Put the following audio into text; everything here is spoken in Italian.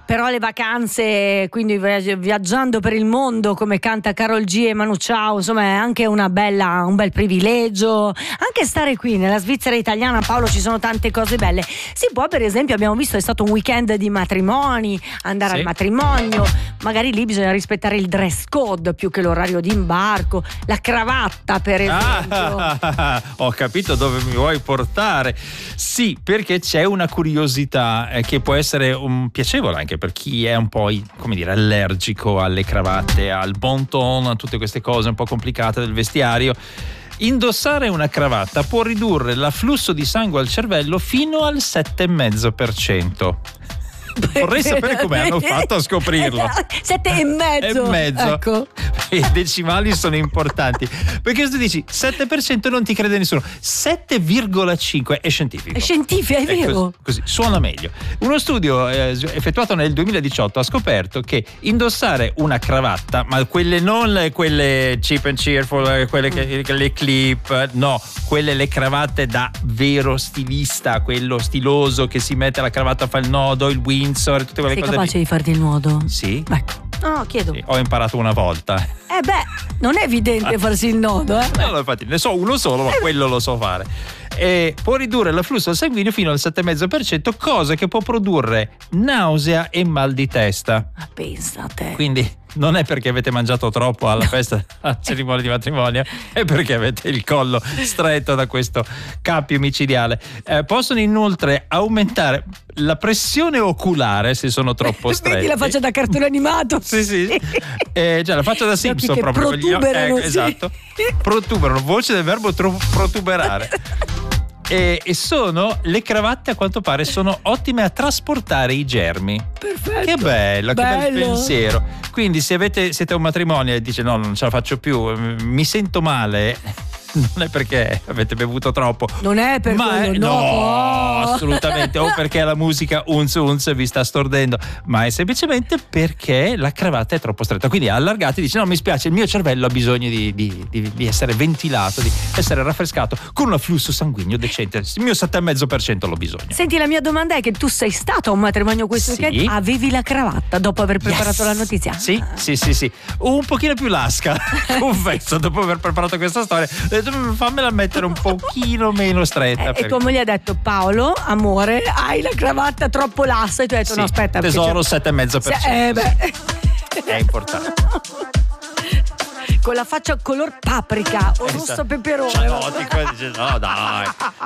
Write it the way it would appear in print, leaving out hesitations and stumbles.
Però le vacanze, quindi viaggiando per il mondo come canta Karol G e Manu Chao, insomma è anche un bel privilegio. Anche stare qui nella Svizzera italiana, Paolo, ci sono tante cose belle. Si può, per esempio, abbiamo visto è stato un weekend di matrimoni, andare al matrimonio, magari lì bisogna rispettare il dress code più che l'orario di imbarco, la cravatta per esempio. Ho capito dove mi vuoi portare. Sì, perché c'è una curiosità che può essere piacevole anche per chi è un po', come dire, allergico alle cravatte, al bon ton, a tutte queste cose un po' complicate del vestiario. Indossare una cravatta può ridurre l'afflusso di sangue al cervello fino al 7,5%. Vorrei sapere come hanno fatto a scoprirlo. 7,5. Ecco. I decimali sono importanti, perché se tu dici 7% non ti crede nessuno, 7,5 è scientifico. È scientifico, è vero. Così suona meglio. Uno studio effettuato nel 2018 ha scoperto che indossare una cravatta, ma quelle non quelle cheap and cheerful, quelle che le clip, no, quelle le cravatte da vero stilista, quello stiloso che si mette la cravatta, fa il nodo, il Windsor, tutte quelle cose. Sei capace di farti il nuodo? Sì. Ecco. No, chiedo. Sì, ho imparato una volta. Non è evidente farsi il nodo, No, infatti ne so uno solo, ma quello lo so fare. E può ridurre l'afflusso sanguigno fino al 7,5%, cosa che può produrre nausea e mal di testa. Ma pensa a te. Quindi non è perché avete mangiato troppo alla festa, alla cerimonia di matrimonio, è perché avete il collo stretto da questo cappio micidiale. Possono inoltre aumentare la pressione oculare se sono troppo stretti. Vedi la faccia da cartone animato? Sì. Cioè la faccia da Simpson proprio. Protuberano, esatto. Protuberano, voce del verbo protuberare. E sono le cravatte, a quanto pare sono ottime a trasportare i germi. Perfetto. Che bello, che bel pensiero. Quindi se siete a un matrimonio e dice no, non ce la faccio più, mi sento male, non è perché avete bevuto troppo, non è per quello, no, assolutamente, o perché la musica unz vi sta stordendo, ma è semplicemente perché la cravatta è troppo stretta. Quindi allargate e dice no, mi spiace, il mio cervello ha bisogno di essere ventilato, di essere raffrescato con un afflusso sanguigno decente. Il mio 7,5% l'ho bisogno. Senti, la mia domanda è che tu sei stato a un matrimonio questo weekend, avevi la cravatta dopo aver preparato la notizia? Sì, un pochino più lasca, confesso, dopo aver preparato questa storia fammela mettere un pochino meno stretta. E tua moglie ha detto Paolo, amore, hai la cravatta troppo lassa, e tu hai detto no, aspetta, tesoro, 7,5%. È importante. Con la faccia color paprika o rosso peperone. No, dai.